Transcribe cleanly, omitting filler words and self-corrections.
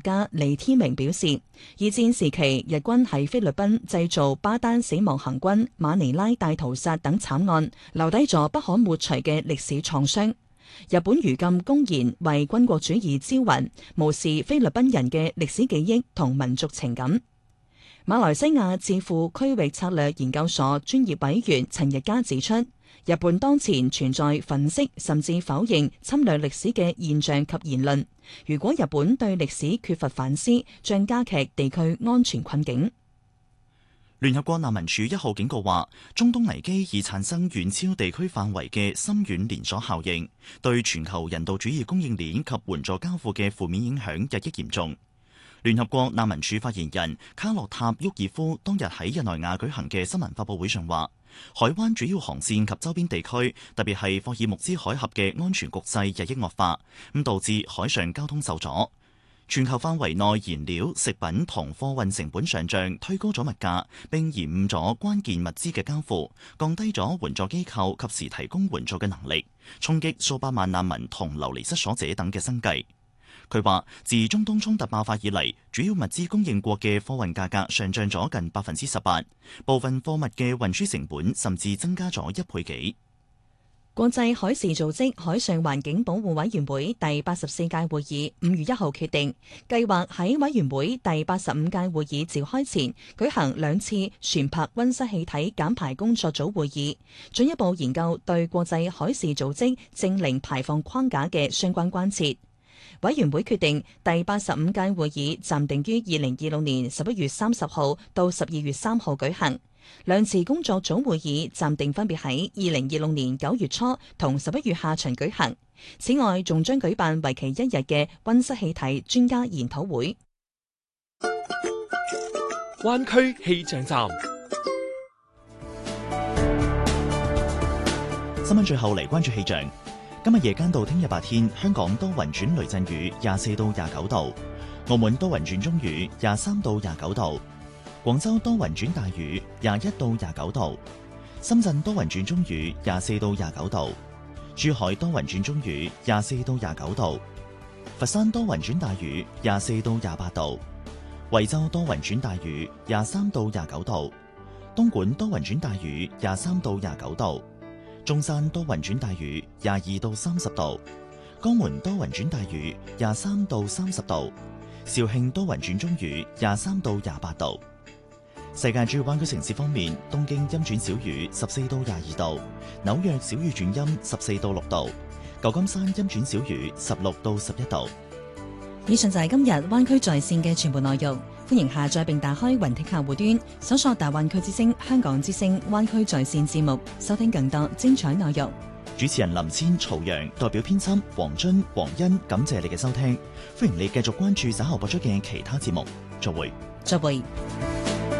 家李天明表示，二戰時期日軍喺菲律賓製造巴丹死亡行軍、馬尼拉大屠殺等慘案，留低咗不可抹除嘅歷史創傷。日本如今公然為軍國主義招魂，無視菲律賓人嘅歷史記憶同民族情感。馬來西亞智庫區域策略研究所專業委員陳日嘉指出，日本當前存在粉飾甚至否認侵略歷史嘅現象及言論。如果日本對歷史缺乏反思，將加劇地區安全困境。 聯合國難民署1號警告話，中東危機已產生遠超地區範圍嘅深遠連鎖效應，對全球人道主義供應鏈及援助交付嘅負面影響日益嚴重。聯合國難民署發言人卡洛塔沃爾夫當日喺日內瓦舉行嘅新聞發佈會上話，海灣主要航線及周邊地區，特別係霍爾木茲海峽嘅安全局勢日益惡化，咁導致海上交通受阻。全球範圍內燃料、食品同貨運成本上漲，推高咗物價，並延誤咗關鍵物資嘅交付，降低咗援助機構及時提供援助嘅能力，衝擊數百萬難民同流離失所者等嘅生計。佢話，自中東衝突爆發以嚟，主要物資供應國嘅貨運價格上漲咗近18%，部分貨物嘅運輸成本甚至增加咗1倍幾。 國際海事組織海上環境保護委員會第84屆會議5月1號決定，計劃喺委員會第85屆會議召開前舉行2次船舶溫室氣體減排工作組會議，進一步研究對國際海事組織淨零排放框架嘅相關關切。委員會決定第85屆會議暫定於2026年11月30號到12月3號舉行。2次工作組會議暫定分別喺2026年9月初同11月下旬舉行。此外，仲將舉辦為期1日嘅溫室氣體專家研討會。 灣區氣象站。 新聞最後嚟關注氣象。今日夜間到聽日白天，香港多雲轉雷陣雨，24到29度；澳門多雲轉中雨，23到29度；廣州多雲轉大雨，21到29度；深圳多雲轉中雨，24到29度；珠海多雲轉中雨，24到29度；佛山多雲轉大雨，24到28度；惠州多雲轉大雨，23到29度；東莞多雲轉大雨，23到29度。中山多雲轉大雨，22到30度；江門多雲轉大雨，23到30度；肇慶多雲轉中雨，23到28度。世界主要灣區城市方面，東京陰轉小雨，14到22度；紐約小雨轉陰，14到6度；舊金山陰轉小雨，16到11度。 以上就係今日灣區在線嘅全部內容。歡迎下載並打開雲聽客戶端，搜索大灣區之聲、香港之聲灣區在線節目，收聽更多精彩內容。 主持人林千、曹陽，代表編輯黃津、黃欣，感謝你嘅收聽。歡迎你繼續關注稍後播出嘅其他節目。再會。